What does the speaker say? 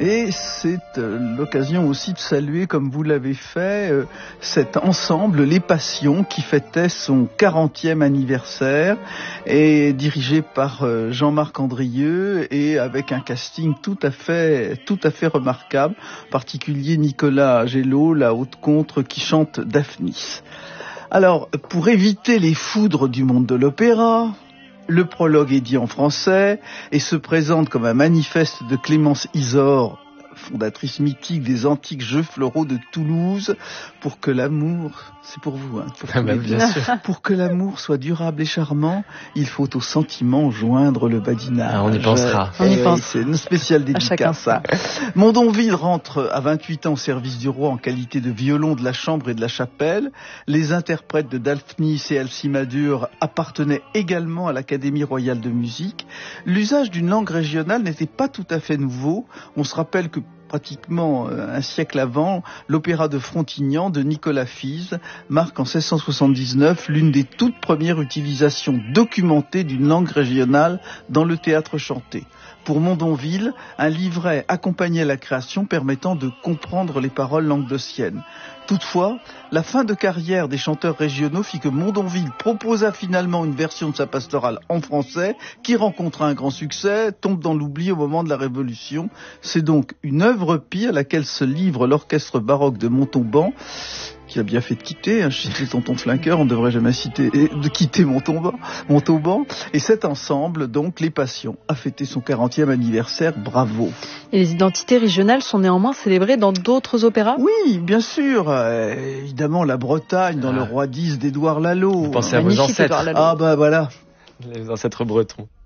Et c'est l'occasion aussi de saluer, comme vous l'avez fait, cet ensemble, Les Passions, qui fêtait son 40e anniversaire, et dirigé par Jean-Marc Andrieux, et avec un casting tout à fait remarquable, en particulier Nicolas Gello, la haute contre qui chante Daphnis. Alors, pour éviter les foudres du monde de l'opéra, le prologue est dit en français et se présente comme un manifeste de Clémence Isor, fondatrice mythique des antiques jeux floraux de Toulouse, pour que l'amour, c'est pour vous, bien sûr. Pour que l'amour soit durable et charmant, il faut au sentiment joindre le badinage. On y pensera. C'est une spéciale dédicace. Mondonville rentre à 28 ans au service du roi en qualité de violon de la chambre et de la chapelle. Les interprètes de Daphnis et Alcimadure appartenaient également à l'Académie royale de musique. L'usage d'une langue régionale n'était pas tout à fait nouveau. On se rappelle que pratiquement un siècle avant, l'opéra de Frontignan de Nicolas Fize marque en 1679 l'une des toutes premières utilisations documentées d'une langue régionale dans le théâtre chanté. Pour Mondonville, un livret accompagnait la création permettant de comprendre les paroles languedociennes. Toutefois, la fin de carrière des chanteurs régionaux fit que Mondonville proposa finalement une version de sa pastorale en français qui rencontra un grand succès, tombe dans l'oubli au moment de la Révolution. C'est donc une œuvre pie à laquelle se livre l'orchestre baroque de Montauban, qui a bien fait de quitter, je citais Tonton Flinqueur, on ne devrait jamais quitter Montauban. Et cet ensemble, donc, Les Passions, a fêté son 40e anniversaire, bravo. Et les identités régionales sont néanmoins célébrées dans d'autres opéras ? Oui, bien sûr. Évidemment, la Bretagne, dans Le Roi 10 d'Édouard Lalo. Vous pensez à vos ancêtres. Ah bah voilà. Les ancêtres bretons.